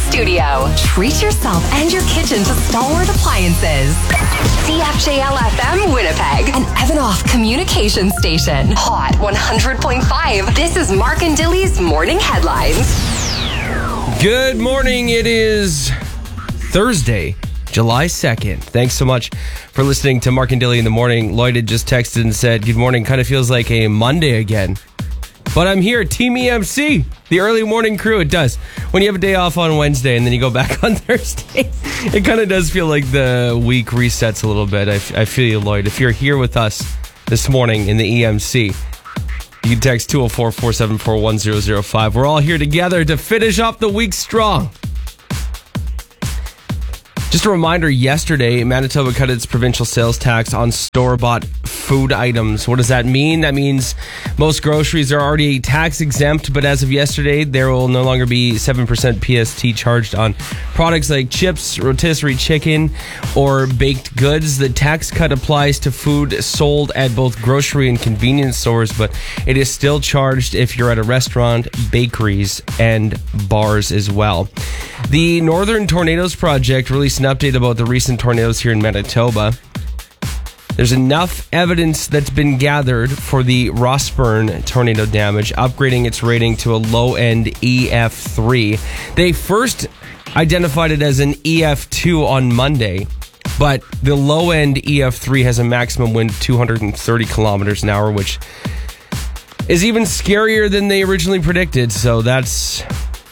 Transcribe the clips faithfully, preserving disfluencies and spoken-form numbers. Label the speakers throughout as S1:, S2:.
S1: studio. Treat yourself and your kitchen to Stalwart Appliances. C F J L F M Winnipeg, an Evanoff communication station. Hot one hundred point five. This is Mark and Dilly's Morning Headlines.
S2: Good morning. It is Thursday, July second. Thanks so much for listening to Mark and Dilly in the morning. Lloyd had just texted and said, good morning. Kind of feels like a Monday again. But I'm here, Team E M C, the early morning crew. It does. When you have a day off on Wednesday and then you go back on Thursday, it kind of does feel like the week resets a little bit. I, f- I feel you, Lloyd. If you're here with us this morning in the E M C, you can text two oh four, four seven four, one oh oh five. We're all here together to finish off the week strong. Just a reminder, yesterday, Manitoba cut its provincial sales tax on store-bought food items. What does that mean? That means most groceries are already tax exempt, but as of yesterday, there will no longer be seven percent P S T charged on products like chips, rotisserie chicken, or baked goods. The tax cut applies to food sold at both grocery and convenience stores, but it is still charged if you're at a restaurant, bakeries, and bars as well. The Northern Tornadoes Project released an update about the recent tornadoes here in Manitoba. There's enough evidence that's been gathered for the Rossburn tornado damage, upgrading its rating to a low-end E F three. They first identified it as an E F two on Monday, but the low-end E F three has a maximum wind of two hundred thirty kilometers an hour, which is even scarier than they originally predicted, so that's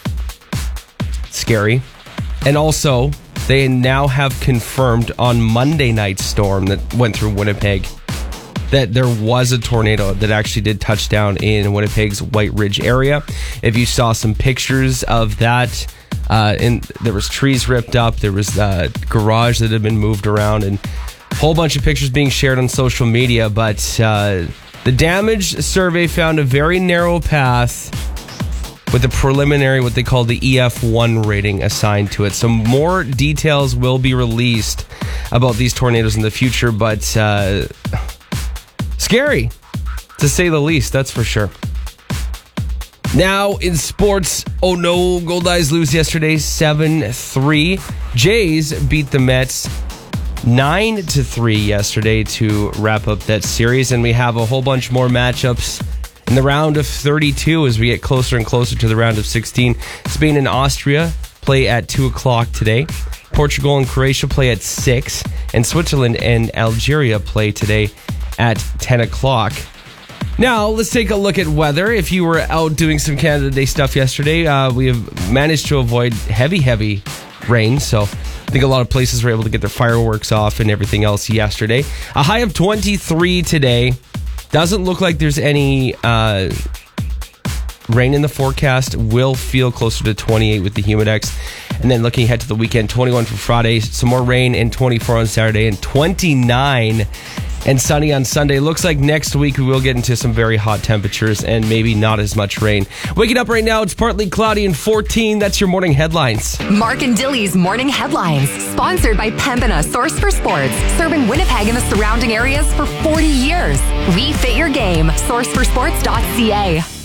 S2: scary. And also, they now have confirmed on Monday night's storm that went through Winnipeg that there was a tornado that actually did touch down in Winnipeg's White Ridge area. If you saw some pictures of that, uh, and there was trees ripped up, there was a garage that had been moved around, and a whole bunch of pictures being shared on social media. But uh, the damage survey found a very narrow path with a preliminary, what they call the E F one rating assigned to it. So more details will be released about these tornadoes in the future, but uh, scary, to say the least, that's for sure. Now in sports, oh no, Goldeyes lose yesterday, seven three. Jays beat the Mets nine to three yesterday to wrap up that series, and we have a whole bunch more matchups in the round of thirty-two as we get closer and closer to the round of sixteen. Spain and Austria play at two o'clock today. Portugal and Croatia play at six. And Switzerland and Algeria play today at ten o'clock. Now, let's take a look at weather. If you were out doing some Canada Day stuff yesterday, uh, we have managed to avoid heavy, heavy rain. So I think a lot of places were able to get their fireworks off and everything else yesterday. A high of twenty-three today. Doesn't look like there's any uh, rain in the forecast. Will feel closer to twenty-eight with the Humidex. And then looking ahead to the weekend, twenty-one for Friday, some more rain, and twenty-four on Saturday, and twenty-nine and sunny on Sunday. Looks like next week we will get into some very hot temperatures and maybe not as much rain. Waking up right now, it's partly cloudy and fourteen. That's your morning headlines.
S1: Mark and Dilly's Morning Headlines, sponsored by Pembina Source for Sports, serving Winnipeg and the surrounding areas for forty years. We fit your game. source for sports dot c a.